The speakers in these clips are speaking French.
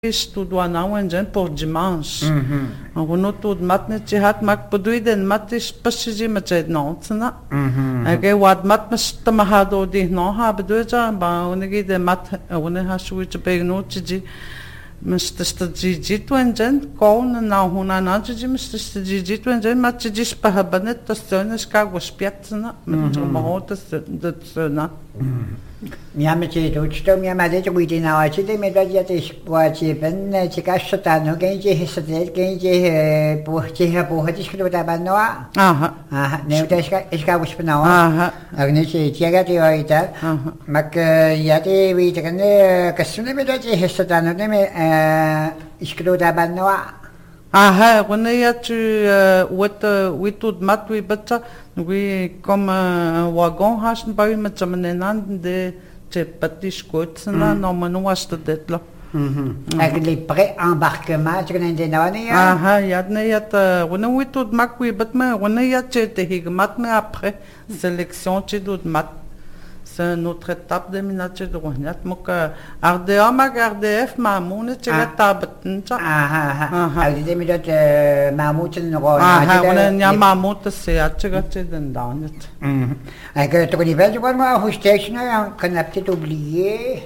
Isto do anão engen por dimanche. Ono tudo matne chihat mak poduiden matis pasiji mached nonsna. Age wad mat mas tamahado di no ha beduja ba onigi de mat one ha shuich begno chiji Mr. Jitu engen kon na huna na chiji Mr. Jitu engen mat chiji spahabanet to sönes ka gospiatsna mit mahota de Miame ci tutto mia madre ci guidi na ci de me da ya te squaci ben ci casciata no che ci hesate che ci po hati scrivo da banno ne te ska buspno agne ci ga ti oita mak ya te vi te ne cassune me da ci hesata no me scrivo da banno when ya tu with tout mat we bata we comme wagon haschen bei mit so de te patish kotsna no manu wasta detla avec les pré-embarquements tu connais des yadne yat when we tout mak we but me when ya te hig mat me après sélection tu tout mat c'est notre étape de minache de rognat mok RDA mag RDF mamoune tega tabatn ali de midot mamout no on nya mamout se atchega den danet que tu connais pas quoi moi hostation qu'on a peut-être oublié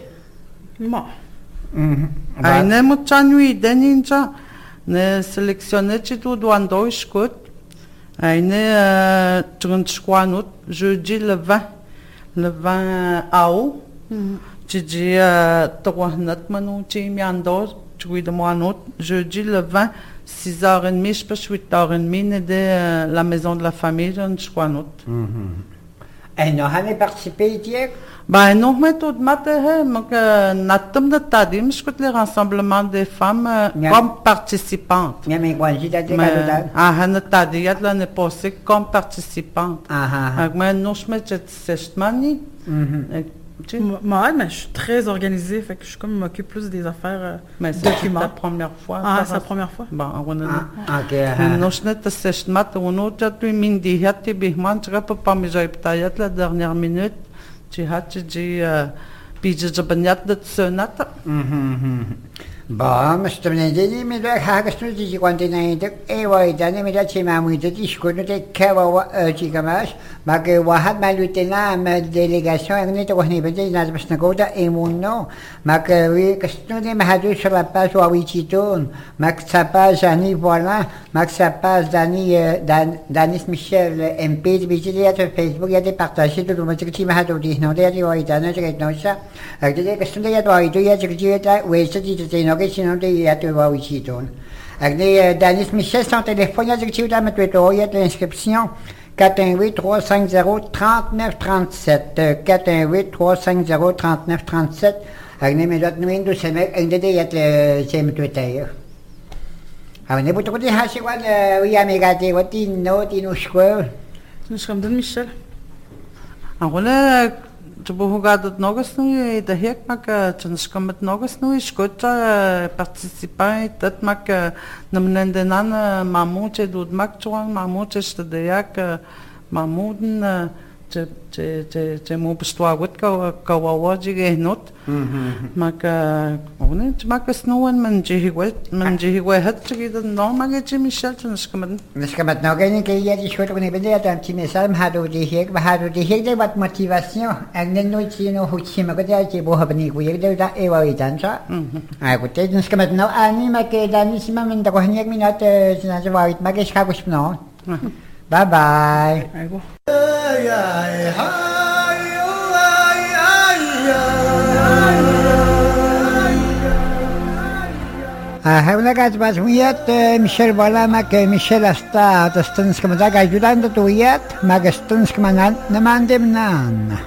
ne muchanui deninja ne sélectionner tout doan doiskot ne tronchquanut jeudi le 20 août, j'ai trois notes, j'ai mis en dos, j'ai de moi note, jeudi le 20, 6h30, je pense 8h30, de la maison de la famille, je crois note. Et nous avons participé ici? Ben, nous, mais tout le matin, nous de tadim, je les rassemblements des femmes comme participantes. Mais quand j'ai dit il y a l'année passée comme participantes. Mais nous, je mets cette manie. Moi, mais je suis très organisée, fait que je comme m'occupe plus des affaires documents. C'est la première fois. C'est la première fois. Bon, on a nous cette cette mat, on a tout mis des hâtes bihman, je peux pas me jouer peut-être la dernière minute. J'ai pizza jabanyat de sonata. Bon, je te dis, mais là, je te dis, quand tu es dans mais là, tu m'as dit, je connais que tu commences, mais que Wahad m'a lutté là, ma délégation, on est au niveau de la Basnagoda et mon nom, mais que oui, que tu m'as dit sur la page Wawichiton, mais que ça passe Dani, voilà, mais que ça passe Danis Michel, MP, de visiter sur Facebook, il y a des partagés, tout le monde que tu m'as dit, non, il y a des Wahidana, je ne sais pas, que tu m'as dit, il y a des que sinon il y a tout va ici tourne. Avec Danis Michel son téléphone il y a l'inscription 418-350-3937 418-350-3937 avec les méthodes nous nous c'est mec il y a le Twitter. Ah on est beaucoup de hash quoi oui amégate what in note in school. Je suis comme Michel. Ah voilà tu peux regarder nogas nu de hek mak tenskom nogas nu skota participant dat mak namnendenan mamoche dud mak chuan mamoche stediak mamuden te mo bestwagut ka wawaji ge not mak one mak snowen man jihi hat chigi de no mak ji Michel tenskom Nescamat nogan ke ya di shot ne bende atam ti mesal hado di hek de wat motivation agnen no ti no huchi ma ga ti bo habni ku yek de da ewa itan sa ai ku te nescamat no ani ma ke dani sima men da ko hnek minat sina je wa it ma ke ska no bye bye هؤلاء قاعد بسويات ميشيل ولا ما ميشيل استا تستنس كما ذاك ayudando تويات ما قستنس كما نماندي منان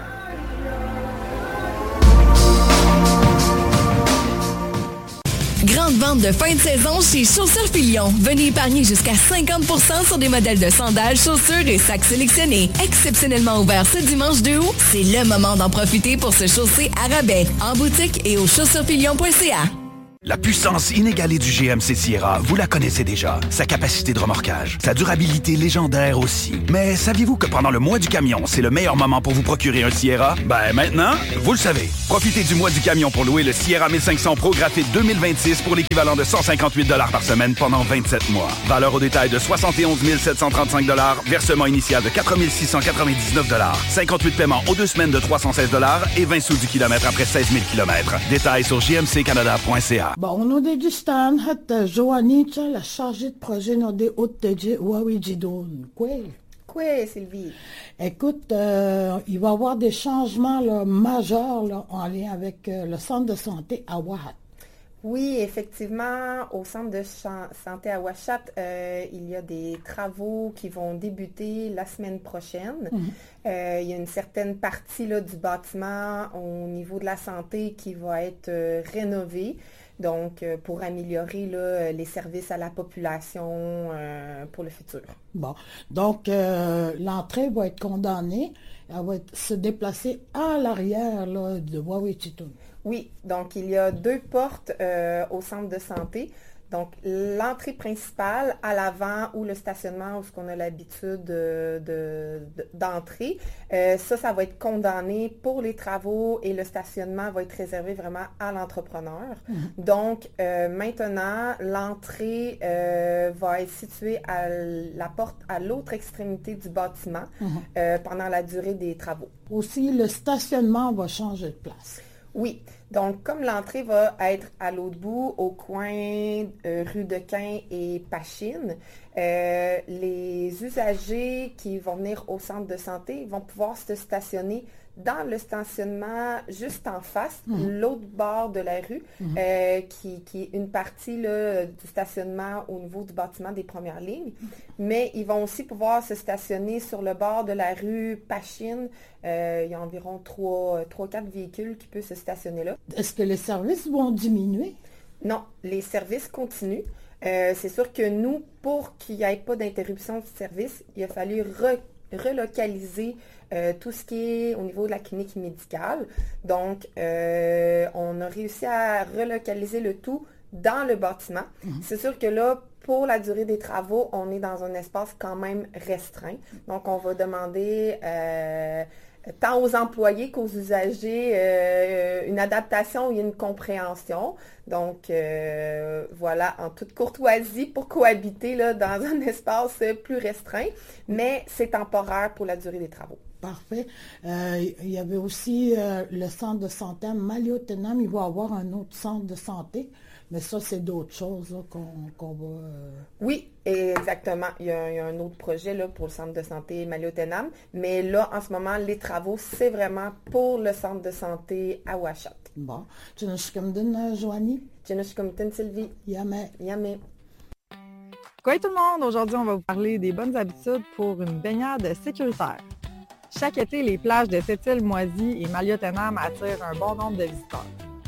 Grande vente de fin de saison chez Chaussures Filion. Venez épargner jusqu'à 50% sur des modèles de sandales, chaussures et sacs sélectionnés. Exceptionnellement ouvert ce dimanche 2 août, c'est le moment d'en profiter pour se chausser à rabais. En boutique et au chaussuresfilion.ca. La puissance inégalée du GMC Sierra, vous la connaissez déjà. Sa capacité de remorquage, sa durabilité légendaire aussi. Mais saviez-vous que pendant le mois du camion, c'est le meilleur moment pour vous procurer un Sierra? Ben maintenant, vous le savez. Profitez du mois du camion pour louer le Sierra 1500 Pro Graphite 2026 pour l'équivalent de 158 $ par semaine pendant 27 mois. Valeur au détail de 71 735 $, versement initial de 4 699 $, 58 paiements aux 2 semaines de 316 $ et 20 sous du kilomètre après 16 000 km. Détails sur jmccanada.ca. Bon, on a du stand, Joanie, la chargée de projet de haute Wawidjidon. Quoi, Sylvie? Écoute, il va y avoir des changements là, majeurs là, en lien avec le centre de santé à Ouahat. Oui, effectivement, au centre de santé à Ouachat, il y a des travaux qui vont débuter la semaine prochaine. Il y a une certaine partie là, du bâtiment au niveau de la santé qui va être rénovée. Donc, pour améliorer là, les services à la population pour le futur. Bon, donc l'entrée va être condamnée, elle va se déplacer à l'arrière là, de Wawidjidon. Oui, donc il y a 2 portes au centre de santé. Donc, l'entrée principale à l'avant ou le stationnement où ce qu'on a l'habitude d'entrer, ça va être condamné pour les travaux et le stationnement va être réservé vraiment à l'entrepreneur. Donc, maintenant, l'entrée va être située à la porte à l'autre extrémité du bâtiment pendant la durée des travaux. Aussi, le stationnement va changer de place. Oui, donc comme l'entrée va être à l'autre bout, au coin rue de Quin et Pachine, les usagers qui vont venir au centre de santé vont pouvoir se stationner dans le stationnement juste en face, l'autre bord de la rue, qui est une partie là, du stationnement au niveau du bâtiment des premières lignes. Mais ils vont aussi pouvoir se stationner sur le bord de la rue Pachine. Il y a environ 3-4 véhicules qui peuvent se stationner là. Est-ce que les services vont diminuer? Non, les services continuent. C'est sûr que nous, pour qu'il n'y ait pas d'interruption de service, il a fallu relocaliser tout ce qui est au niveau de la clinique médicale. Donc, on a réussi à relocaliser le tout dans le bâtiment. C'est sûr que là, pour la durée des travaux, on est dans un espace quand même restreint. Donc, on va demander tant aux employés qu'aux usagers une adaptation et une compréhension. Donc, voilà, en toute courtoisie pour cohabiter là, dans un espace plus restreint, mais c'est temporaire pour la durée des travaux. Parfait. Il y avait aussi le centre de santé à Maliotenam. Il va y avoir un autre centre de santé, mais ça, c'est d'autres choses là, qu'on va... Oui, exactement. Il y a un autre projet là, pour le centre de santé Maliotenam, mais là, en ce moment, les travaux, c'est vraiment pour le centre de santé à Ouachat. Bon. Tchinashkamden, Joanie? Tchinashkamden, Sylvie? Yamé. Yamé. Coucou tout le monde! Aujourd'hui, on va vous parler des bonnes habitudes pour une baignade sécuritaire. Chaque été, les plages de Sept-Îles-Moisy et Maliotenam attirent un bon nombre de visiteurs.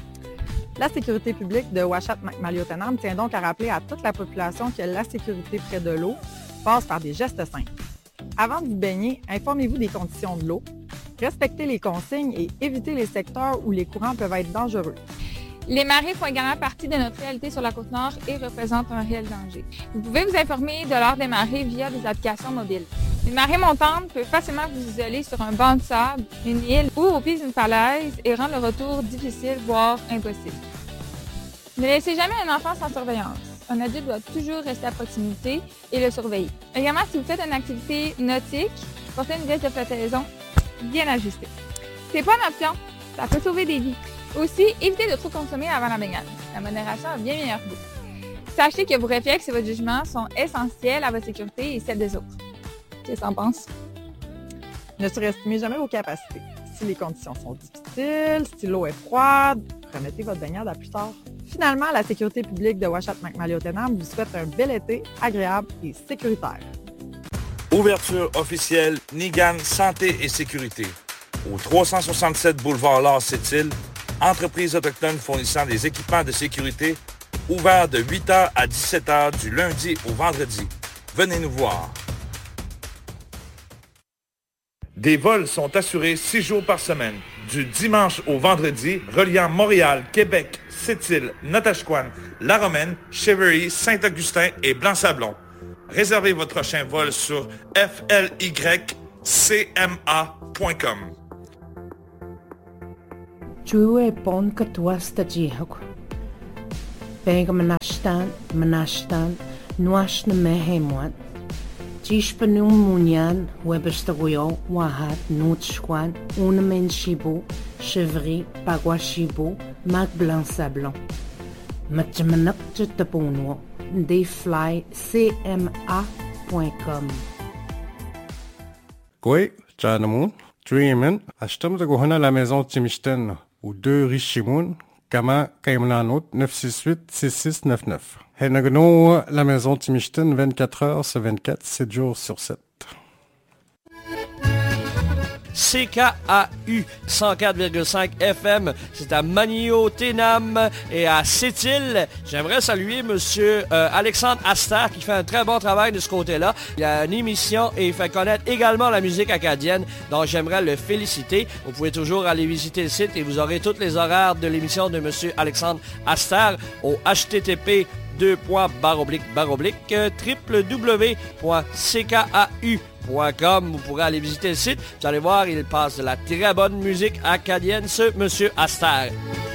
La sécurité publique de Ouachat-Maliotenam tient donc à rappeler à toute la population que la sécurité près de l'eau passe par des gestes simples. Avant de vous baigner, informez-vous des conditions de l'eau, respectez les consignes et évitez les secteurs où les courants peuvent être dangereux. Les marées font également partie de notre réalité sur la Côte-Nord et représentent un réel danger. Vous pouvez vous informer de l'heure des marées via des applications mobiles. Une marée montante peut facilement vous isoler sur un banc de sable, une île ou au pied d'une falaise et rendre le retour difficile, voire impossible. Ne laissez jamais un enfant sans surveillance. Un adulte doit toujours rester à proximité et le surveiller. Également, si vous faites une activité nautique, portez une veste de flottaison bien ajustée. C'est pas une option, ça peut sauver des vies. Aussi, évitez de trop consommer avant la baignade. La modération a bien meilleur goût. Sachez que vos réflexes et votre jugement sont essentiels à votre sécurité et celle des autres. Qu'est-ce que t'en penses? Ne surestimez jamais vos capacités. Si les conditions sont difficiles, si l'eau est froide, remettez votre baignade à plus tard. Finalement, la sécurité publique de Ouachat-Maliotenam vous souhaite un bel été agréable et sécuritaire. Ouverture officielle Nigan Santé et Sécurité. Au 367 boulevard Lars Sept-Îles, entreprise autochtone fournissant des équipements de sécurité, ouvert de 8h à 17h du lundi au vendredi. Venez nous voir. Des vols sont assurés 6 jours par semaine, du dimanche au vendredi, reliant Montréal, Québec, Sept-Îles, Natashquan, La Romaine, Cheverly, Saint-Augustin et Blanc-Sablon. Réservez votre prochain vol sur flycma.com. Jue pon katuas ta jihok. Pega manashtan, nuash na mehemwan. Jishpanum munyan, webestaguyo, wahat, nutschwan, unamen shibu, chevry, pagwa shibu, mag blanc sablon. Matjamanak jetapunwo, theflycma.com. Oui, Janamoun, Dreamin, achetam de gohana la maison Timishten, ou 2 Richimoun, Kama Kaimlanot 968-6699. Henagno, la maison Timishten, 24 heures sur 24, 7 jours sur 7. CKAU 104,5 FM, c'est à Manio-Ténam et à Sept-Îles. J'aimerais saluer monsieur Alexandre Astar qui fait un très bon travail de ce côté-là. Il a une émission et il fait connaître également la musique acadienne, donc j'aimerais le féliciter. Vous pouvez toujours aller visiter le site et vous aurez tous les horaires de l'émission de monsieur Alexandre Astar au http://www.ckau.com. Vous pourrez aller visiter le site. Vous allez voir, il passe de la très bonne musique acadienne, ce monsieur Astar.